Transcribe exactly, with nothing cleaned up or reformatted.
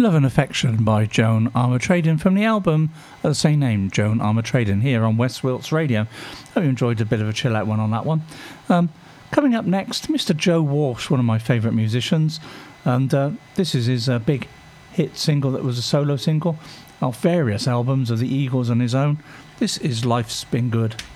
Love and Affection by Joan Armatrading from the album of the same name, Joan Armatrading, here on West Wilts Radio. Hope you enjoyed a bit of a chill out one on that one. Um, coming up next, Mister Joe Walsh, one of my favourite musicians, and uh, this is his uh, big hit single that was a solo single off various albums of the Eagles on his own. This is Life's Been Good.